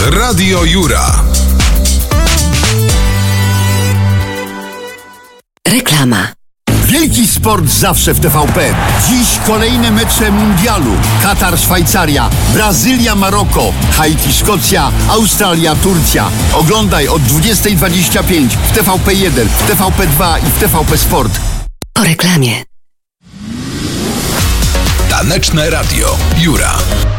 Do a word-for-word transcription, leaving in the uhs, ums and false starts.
Radio Jura. Reklama. Wielki sport zawsze w T V P. Dziś kolejne mecze mundialu. Katar, Szwajcaria, Brazylia, Maroko, Haiti, Szkocja, Australia, Turcja. Oglądaj od dwudziestej dwadzieścia pięć w T V P jeden, w T V P dwa i w T V P Sport. Po reklamie. Taneczne Radio Jura.